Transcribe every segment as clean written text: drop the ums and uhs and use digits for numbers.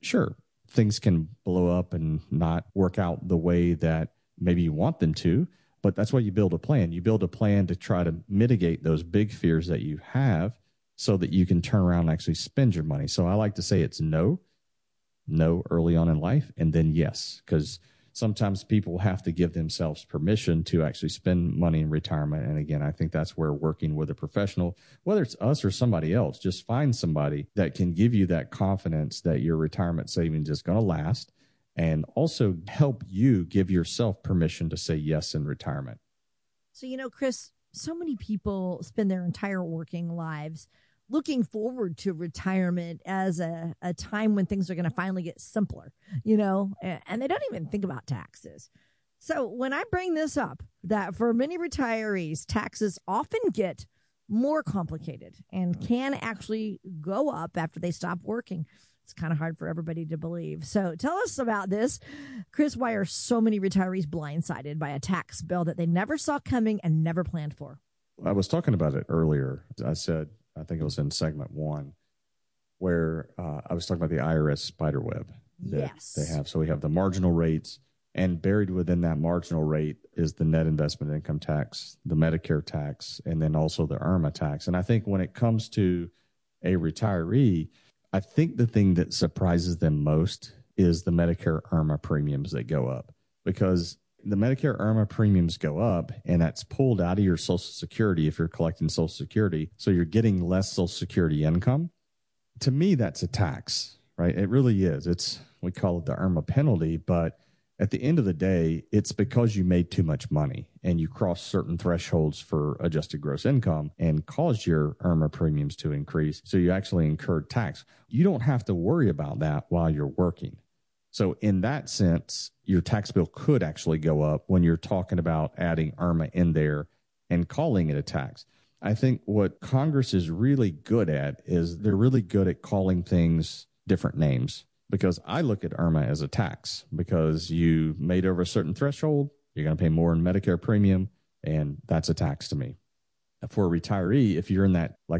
Sure, things can blow up and not work out the way that maybe you want them to, but that's why you build a plan. You build a plan to try to mitigate those big fears that you have so that you can turn around and actually spend your money. So I like to say it's no early on in life, and then yes, because sometimes people have to give themselves permission to actually spend money in retirement. And again, I think that's where working with a professional, whether it's us or somebody else, just find somebody that can give you that confidence that your retirement savings is going to last, and also help you give yourself permission to say yes in retirement. So, Chris, so many people spend their entire working lives looking forward to retirement as a time when things are going to finally get simpler, and they don't even think about taxes. So when I bring this up, that for many retirees, taxes often get more complicated and can actually go up after they stop working. It's kind of hard for everybody to believe. So tell us about this. Chris, why are so many retirees blindsided by a tax bill that they never saw coming and never planned for? I was talking about it earlier. I think it was in segment 1, where I was talking about the IRS spider web that they have. So we have the marginal rates, and buried within that marginal rate is the net investment income tax, the Medicare tax, and then also the IRMA tax. And I think when it comes to a retiree, I think the thing that surprises them most is the Medicare IRMA premiums that go up, because the Medicare IRMA premiums go up, and that's pulled out of your Social Security if you're collecting Social Security. So you're getting less Social Security income. To me, that's a tax, right? It really is. We call it the IRMA penalty, but at the end of the day, it's because you made too much money and you crossed certain thresholds for adjusted gross income and caused your IRMA premiums to increase. So you actually incurred tax. You don't have to worry about that while you're working. So in that sense, your tax bill could actually go up when you're talking about adding IRMA in there and calling it a tax. I think what Congress is really good at is they're really good at calling things different names, because I look at IRMA as a tax because you made over a certain threshold, you're going to pay more in Medicare premium, and that's a tax to me. For a retiree, if you're in that low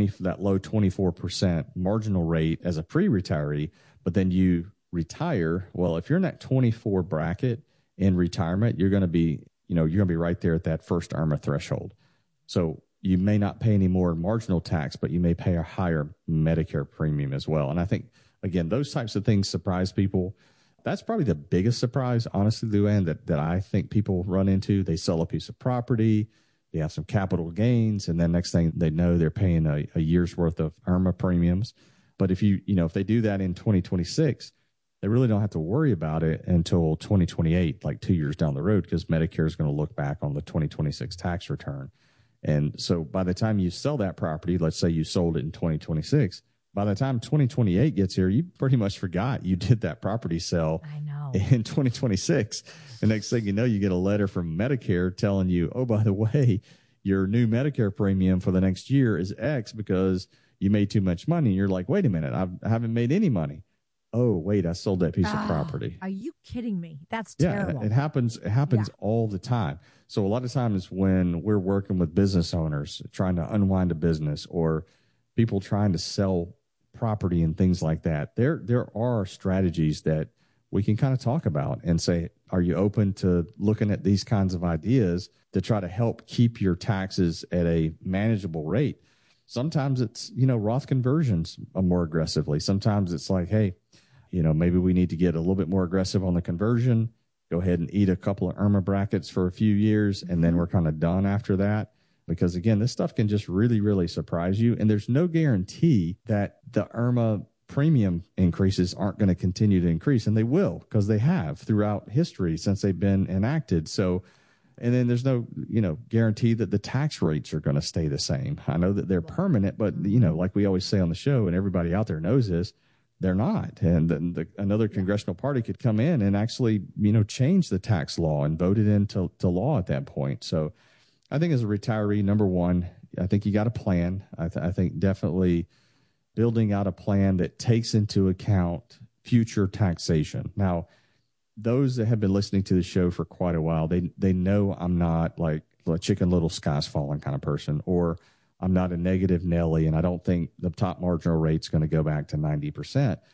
24% marginal rate as a pre-retiree, but then you retire, well, if you're in that 24 bracket in retirement, you're going to be right there at that first IRMA threshold. So you may not pay any more marginal tax, but you may pay a higher Medicare premium as well. And I think, again, those types of things surprise people. That's probably the biggest surprise, honestly, Luann, that I think people run into. They sell a piece of property, they have some capital gains, and then next thing they know, they're paying a year's worth of IRMA premiums. But if if they do that in 2026, they really don't have to worry about it until 2028, like 2 years down the road, because Medicare is going to look back on the 2026 tax return. And so by the time you sell that property, let's say you sold it in 2026, by the time 2028 gets here, you pretty much forgot you did that property sale in 2026. The next thing you know, you get a letter from Medicare telling you, oh, by the way, your new Medicare premium for the next year is X because you made too much money. And you're like, wait a minute, I haven't made any money. Oh, wait, I sold that piece of property. Are you kidding me? That's terrible. It happens all the time. So a lot of times when we're working with business owners trying to unwind a business, or people trying to sell property and things like that, there are strategies that we can kind of talk about and say, are you open to looking at these kinds of ideas to try to help keep your taxes at a manageable rate? Sometimes it's, Roth conversions more aggressively. Sometimes it's like, hey, maybe we need to get a little bit more aggressive on the conversion, go ahead and eat a couple of IRMA brackets for a few years, and then we're kind of done after that. Because again, this stuff can just really, really surprise you. And there's no guarantee that the IRMA premium increases aren't going to continue to increase. And they will, because they have throughout history since they've been enacted. So, and then there's no, guarantee that the tax rates are going to stay the same. I know that they're permanent, but, like we always say on the show, and everybody out there knows this, they're not. And then another congressional party could come in and actually, change the tax law and vote it into law at that point. So I think as a retiree, number one, I think you got a plan. I think definitely building out a plan that takes into account future taxation. Now, those that have been listening to the show for quite a while, they know I'm not like a Chicken Little sky's falling kind of person, or I'm not a negative Nelly, and I don't think the top marginal rate's going to go back to 90%.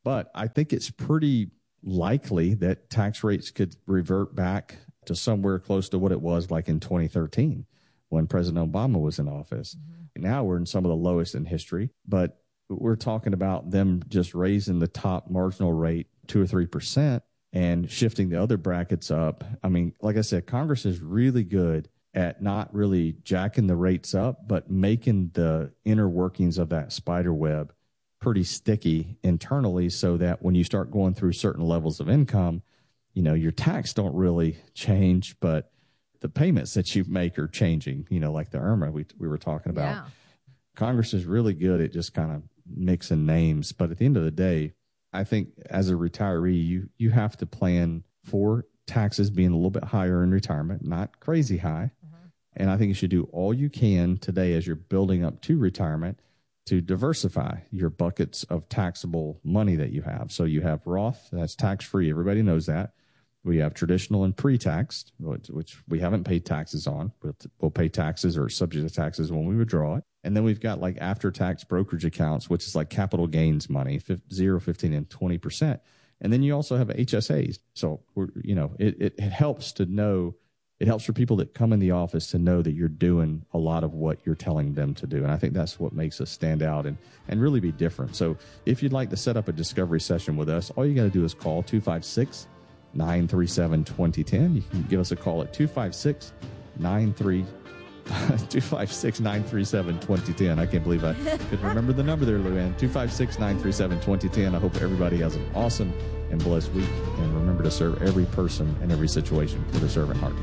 But I think it's pretty likely that tax rates could revert back to somewhere close to what it was like in 2013 when President Obama was in office. Mm-hmm. Now we're in some of the lowest in history, but we're talking about them just raising the top marginal rate 2 or 3% and shifting the other brackets up. I mean, like I said, Congress is really good at not really jacking the rates up, but making the inner workings of that spider web pretty sticky internally so that when you start going through certain levels of income, you know, your tax don't really change, but the payments that you make are changing, you know, like the IRMA we were talking about. Yeah. Congress is really good at just kind of mixing names. But at the end of the day, I think as a retiree, you have to plan for taxes being a little bit higher in retirement, not crazy high. Mm-hmm. And I think you should do all you can today as you're building up to retirement to diversify your buckets of taxable money that you have. So you have Roth, that's tax-free. Everybody knows that. We have traditional and pre-taxed, which we haven't paid taxes on. We'll pay taxes or subject to taxes when we withdraw it. And then we've got like after-tax brokerage accounts, which is like capital gains money, 0, 15, and 20%. And then you also have HSAs. So, it helps to know. It helps for people that come in the office to know that you're doing a lot of what you're telling them to do. And I think that's what makes us stand out and really be different. So if you'd like to set up a discovery session with us, all you got to do is call 256-937-2010. You can give us a call at 256-937-2010. I can't believe I could remember the number there, Luann. 256-937-2010. I hope everybody has an awesome and blessed week. And remember to serve every person in every situation with a servant heart.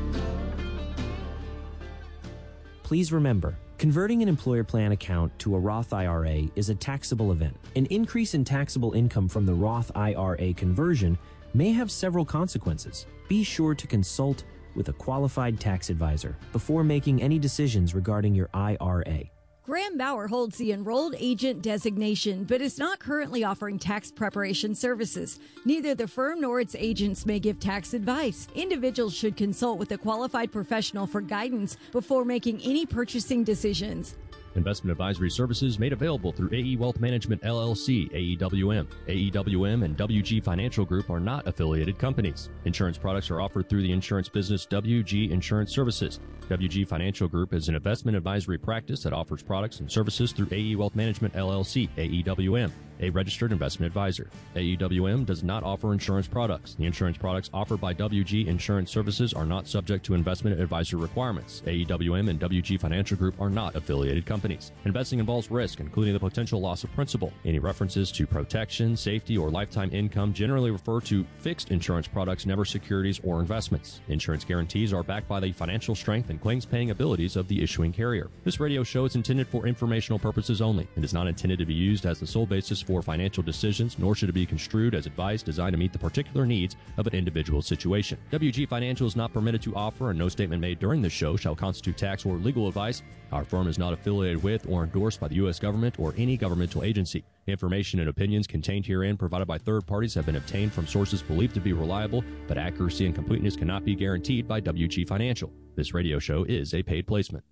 Please remember, converting an employer plan account to a Roth IRA is a taxable event. An increase in taxable income from the Roth IRA conversion may have several consequences. Be sure to consult with a qualified tax advisor before making any decisions regarding your IRA. Graham Bauer holds the enrolled agent designation, but is not currently offering tax preparation services. Neither the firm nor its agents may give tax advice. Individuals should consult with a qualified professional for guidance before making any purchasing decisions. Investment advisory services made available through AE Wealth Management, LLC, AEWM. AEWM and WG Financial Group are not affiliated companies. Insurance products are offered through the insurance business WG Insurance Services. WG Financial Group is an investment advisory practice that offers products and services through AE Wealth Management, LLC, AEWM, a registered investment advisor. AEWM does not offer insurance products. The insurance products offered by WG Insurance Services are not subject to investment advisor requirements. AEWM and WG Financial Group are not affiliated companies. Investing involves risk, including the potential loss of principal. Any references to protection, safety, or lifetime income generally refer to fixed insurance products, never securities or investments. Insurance guarantees are backed by the financial strength and claims-paying abilities of the issuing carrier. This radio show is intended for informational purposes only and is not intended to be used as the sole basis for financial decisions, nor should it be construed as advice designed to meet the particular needs of an individual situation. WG Financial is not permitted to offer, and no statement made during this show shall constitute tax or legal advice. Our firm is not affiliated with or endorsed by the U.S. government or any governmental agency. Information and opinions contained herein provided by third parties have been obtained from sources believed to be reliable, but accuracy and completeness cannot be guaranteed by WG Financial. This radio show is a paid placement.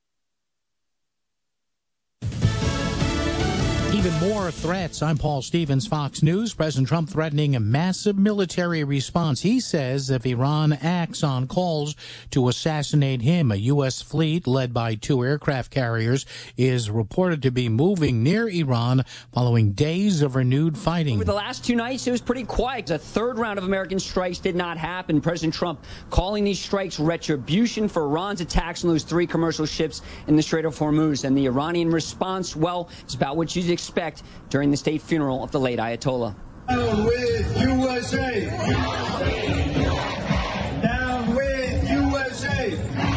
Even more threats. I'm Paul Stevens, Fox News. President Trump threatening a massive military response. He says if Iran acts on calls to assassinate him, a U.S. fleet led by 2 aircraft carriers is reported to be moving near Iran following days of renewed fighting. Over the last 2 nights, it was pretty quiet. A third round of American strikes did not happen. President Trump calling these strikes retribution for Iran's attacks on those 3 commercial ships in the Strait of Hormuz. And the Iranian response, well, it's about what you'd expect during the state funeral of the late Ayatollah. Down with USA! Down with USA!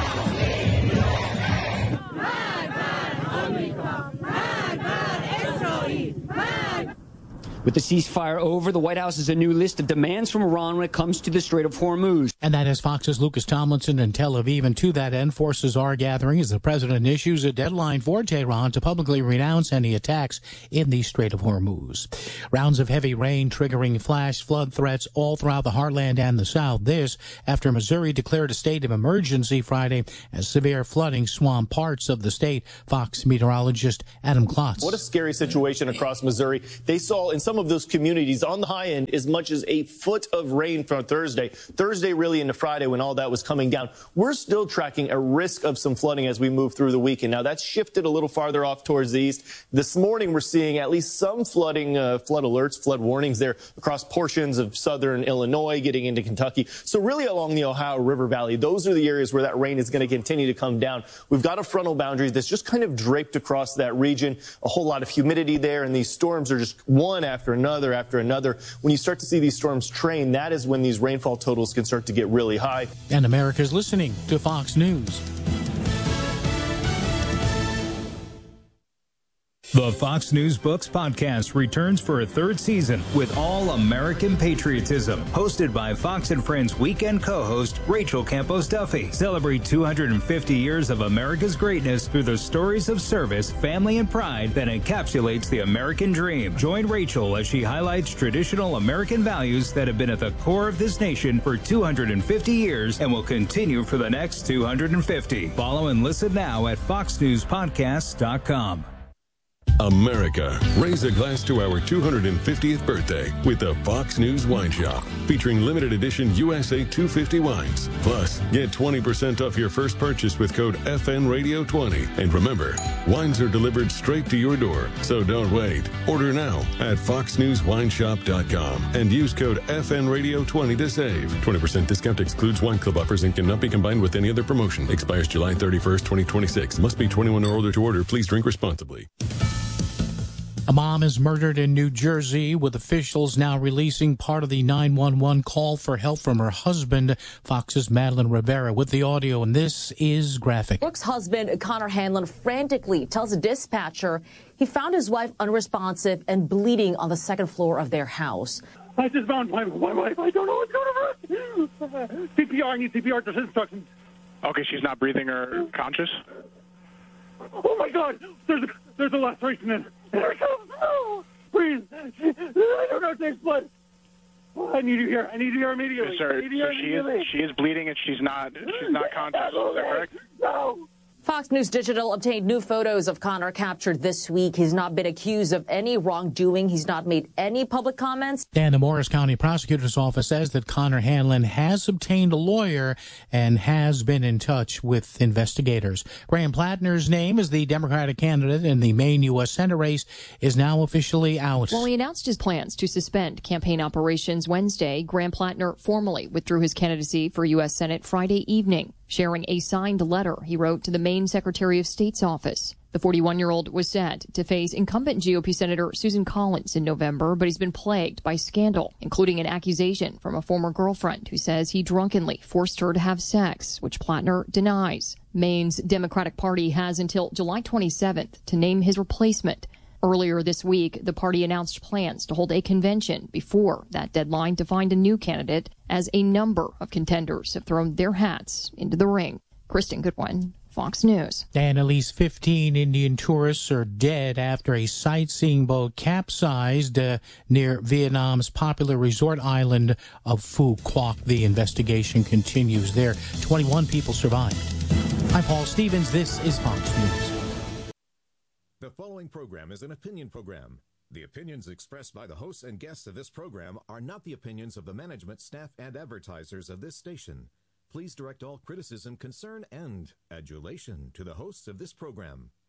With the ceasefire over, the White House has a new list of demands from Iran when it comes to the Strait of Hormuz. And that is Fox's Lucas Tomlinson in Tel Aviv. And to that end, forces are gathering as the president issues a deadline for Tehran to publicly renounce any attacks in the Strait of Hormuz. Rounds of heavy rain triggering flash flood threats all throughout the heartland and the South. This after Missouri declared a state of emergency Friday as severe flooding swamped parts of the state. Fox meteorologist Adam Klotz. What a scary situation across Missouri. They saw in some some of those communities on the high end as much as a foot of rain from Thursday really into Friday when all that was coming down. We're still tracking a risk of some flooding as we move through the weekend. Now, that's shifted a little farther off towards the east. This morning, we're seeing at least some flooding, flood alerts, flood warnings there across portions of southern Illinois, getting into Kentucky. So really along the Ohio River Valley, those are the areas where that rain is going to continue to come down. We've got a frontal boundary that's just kind of draped across that region, a whole lot of humidity there, and these storms are just one after another after another. When you start to see these storms train, that is when these rainfall totals can start to get really high. And America's listening to Fox News. The Fox News Books podcast returns for a third season with all American patriotism. Hosted by Fox and Friends weekend co-host Rachel Campos Duffy. Celebrate 250 years of America's greatness through the stories of service, family, and pride that encapsulates the American dream. Join Rachel as she highlights traditional American values that have been at the core of this nation for 250 years and will continue for the next 250. Follow and listen now at foxnewspodcasts.com. America, raise a glass to our 250th birthday with the Fox News Wine Shop, featuring limited edition USA 250 wines. Plus, get 20% off your first purchase with code FNRadio20. And remember, wines are delivered straight to your door, so don't wait. Order now at foxnewswineshop.com and use code FNRadio20 to save. 20% discount excludes wine club offers and cannot be combined with any other promotion. Expires July 31st, 2026. Must be 21 or older to order. Please drink responsibly. A mom is murdered in New Jersey, with officials now releasing part of the 911 call for help from her husband. Fox's Madeline Rivera with the audio, and this is graphic. Brooke's husband, Connor Hanlon, frantically tells a dispatcher he found his wife unresponsive and bleeding on the second floor of their house. I just found my wife. I don't know what's going on. CPR, I need CPR, there's instructions. Okay, she's not breathing or conscious? Oh my God, there's a laceration in her. Here it comes. No, please. I don't know if there's blood. I need you here. I need you here immediately. Yes, sir. So she is bleeding and she's not conscious. Is that correct? No. Fox News Digital obtained new photos of Connor captured this week. He's not been accused of any wrongdoing. He's not made any public comments. And the Morris County Prosecutor's Office says that Connor Hanlon has obtained a lawyer and has been in touch with investigators. Graham Plattner's name as the Democratic candidate in the Maine U.S. Senate race is now officially out. While he announced his plans to suspend campaign operations Wednesday, Graham Plattner formally withdrew his candidacy for U.S. Senate Friday evening, sharing a signed letter he wrote to the Maine Secretary of State's office. The 41-year-old was set to face incumbent GOP Senator Susan Collins in November, but he's been plagued by scandal, including an accusation from a former girlfriend who says he drunkenly forced her to have sex, which Plattner denies. Maine's Democratic Party has until July 27th to name his replacement. Earlier this week, the party announced plans to hold a convention before that deadline to find a new candidate, as a number of contenders have thrown their hats into the ring. Kristen Goodwin, Fox News. And at least 15 Indian tourists are dead after a sightseeing boat capsized near Vietnam's popular resort island of Phu Quoc. The investigation continues there. 21 people survived. I'm Paul Stevens. This is Fox News. The following program is an opinion program. The opinions expressed by the hosts and guests of this program are not the opinions of the management, staff, and advertisers of this station. Please direct all criticism, concern, and adulation to the hosts of this program.